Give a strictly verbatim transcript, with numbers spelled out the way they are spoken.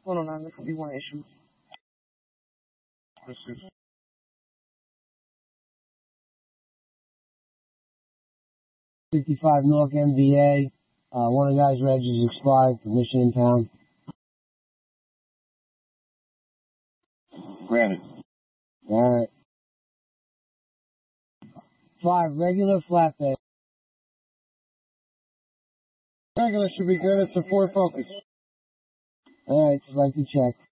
one oh nine, there could be one issue. fifty-five North M V A. Uh, one of the guys' reg is expired. Permission in town. Granted. All right. Five regular flatbed. Regular should be good. It's a Ford Focus. All right, just like to check.